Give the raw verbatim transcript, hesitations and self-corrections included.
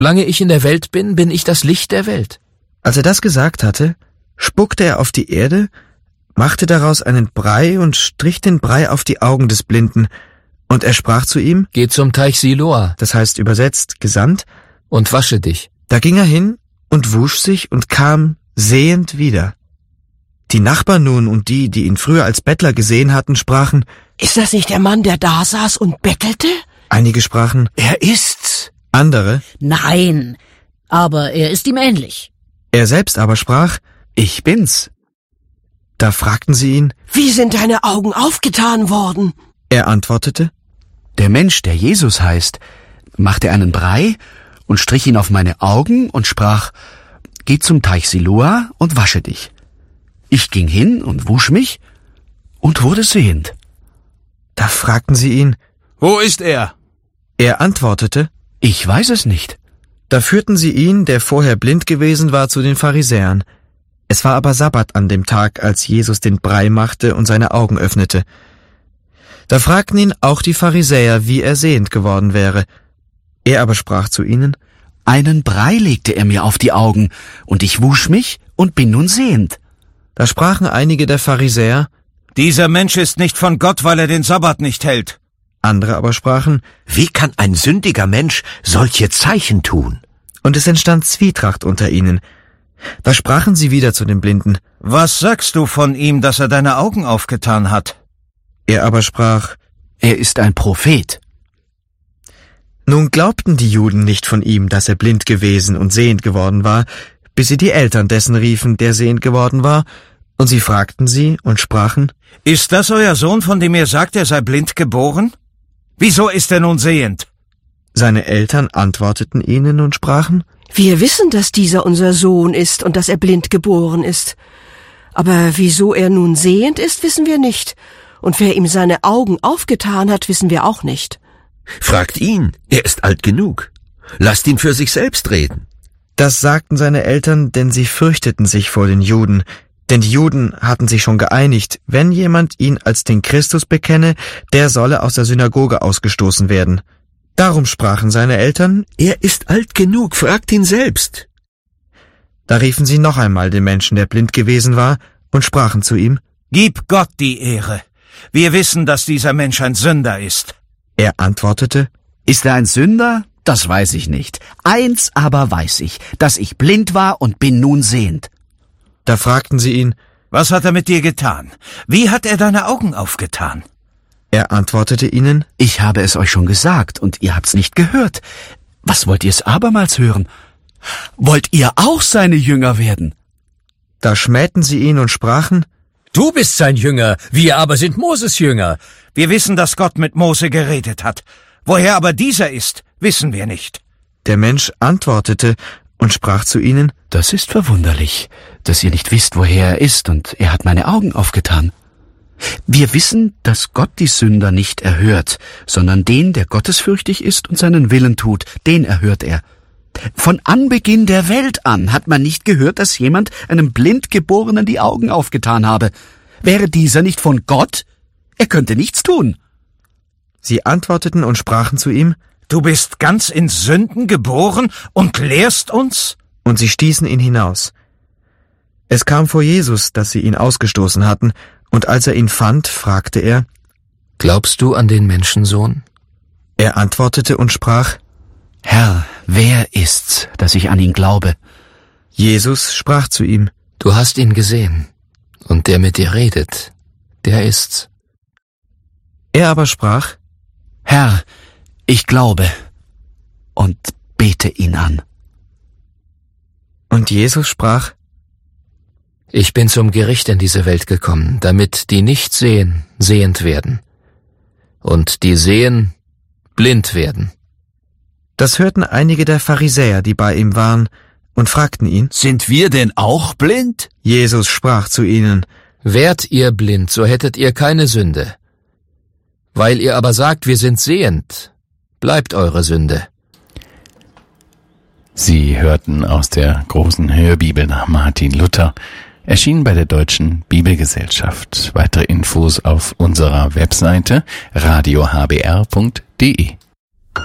Solange ich in der Welt bin, bin ich das Licht der Welt. Als er das gesagt hatte, spuckte er auf die Erde, machte daraus einen Brei und strich den Brei auf die Augen des Blinden, und er sprach zu ihm: Geh zum Teich Siloa, das heißt übersetzt gesandt, und wasche dich. Da ging er hin und wusch sich und kam sehend wieder. Die Nachbarn nun und die, die ihn früher als Bettler gesehen hatten, sprachen: Ist das nicht der Mann, der da saß und bettelte? Einige sprachen: Er ist's. Andere: Nein, aber er ist ihm ähnlich. Er selbst aber sprach: Ich bin's. Da fragten sie ihn: Wie sind deine Augen aufgetan worden? Er antwortete: Der Mensch, der Jesus heißt, machte einen Brei und strich ihn auf meine Augen und sprach: Geh zum Teich Siloa und wasche dich. Ich ging hin und wusch mich und wurde sehend. Da fragten sie ihn: Wo ist er? Er antwortete: Ich weiß es nicht. Da führten sie ihn, der vorher blind gewesen war, zu den Pharisäern. Es war aber Sabbat an dem Tag, als Jesus den Brei machte und seine Augen öffnete. Da fragten ihn auch die Pharisäer, wie er sehend geworden wäre. Er aber sprach zu ihnen: Einen Brei legte er mir auf die Augen, und ich wusch mich und bin nun sehend. Da sprachen einige der Pharisäer: Dieser Mensch ist nicht von Gott, weil er den Sabbat nicht hält. Andere aber sprachen: Wie kann ein sündiger Mensch solche Zeichen tun? Und es entstand Zwietracht unter ihnen. Da sprachen sie wieder zu dem Blinden: Was sagst du von ihm, dass er deine Augen aufgetan hat? Er aber sprach: Er ist ein Prophet. Nun glaubten die Juden nicht von ihm, dass er blind gewesen und sehend geworden war, bis sie die Eltern dessen riefen, der sehend geworden war, und sie fragten sie und sprachen: Ist das euer Sohn, von dem ihr sagt, er sei blind geboren? Wieso ist er nun sehend? Seine Eltern antworteten ihnen und sprachen: Wir wissen, dass dieser unser Sohn ist und dass er blind geboren ist. Aber wieso er nun sehend ist, wissen wir nicht. Und wer ihm seine Augen aufgetan hat, wissen wir auch nicht. Fragt ihn, er ist alt genug. Lasst ihn für sich selbst reden. Das sagten seine Eltern, denn sie fürchteten sich vor den Juden. Denn die Juden hatten sich schon geeinigt, wenn jemand ihn als den Christus bekenne, der solle aus der Synagoge ausgestoßen werden. Darum sprachen seine Eltern: Er ist alt genug, fragt ihn selbst. Da riefen sie noch einmal den Menschen, der blind gewesen war, und sprachen zu ihm: Gib Gott die Ehre. Wir wissen, dass dieser Mensch ein Sünder ist. Er antwortete: Ist er ein Sünder? Das weiß ich nicht. Eins aber weiß ich, dass ich blind war und bin nun sehend. Da fragten sie ihn: Was hat er mit dir getan? Wie hat er deine Augen aufgetan? Er antwortete ihnen: Ich habe es euch schon gesagt, und ihr habt's nicht gehört. Was wollt ihr es abermals hören? Wollt ihr auch seine Jünger werden? Da schmähten sie ihn und sprachen: Du bist sein Jünger, wir aber sind Moses Jünger. Wir wissen, dass Gott mit Mose geredet hat. Woher aber dieser ist, wissen wir nicht. Der Mensch antwortete und sprach zu ihnen: Das ist verwunderlich, dass ihr nicht wisst, woher er ist, und er hat meine Augen aufgetan. Wir wissen, dass Gott die Sünder nicht erhört, sondern den, der gottesfürchtig ist und seinen Willen tut, den erhört er. Von Anbeginn der Welt an hat man nicht gehört, dass jemand einem Blindgeborenen die Augen aufgetan habe. Wäre dieser nicht von Gott? Er könnte nichts tun. Sie antworteten und sprachen zu ihm: Du bist ganz in Sünden geboren und lehrst uns? Und sie stießen ihn hinaus. Es kam vor Jesus, dass sie ihn ausgestoßen hatten, und als er ihn fand, fragte er: Glaubst du an den Menschensohn? Er antwortete und sprach: Herr, wer ist's, dass ich an ihn glaube? Jesus sprach zu ihm: Du hast ihn gesehen, und der mit dir redet, der ist's. Er aber sprach: Herr, ich glaube, und bete ihn an. Und Jesus sprach: Ich bin zum Gericht in diese Welt gekommen, damit die nicht sehen, sehend werden, und die sehen, blind werden. Das hörten einige der Pharisäer, die bei ihm waren, und fragten ihn: Sind wir denn auch blind? Jesus sprach zu ihnen: Wärt ihr blind, so hättet ihr keine Sünde. Weil ihr aber sagt, wir sind sehend, bleibt eure Sünde. Sie hörten aus der großen Hörbibel nach Martin Luther, erschienen bei der Deutschen Bibelgesellschaft. Weitere Infos auf unserer Webseite radio h b r punkt d e.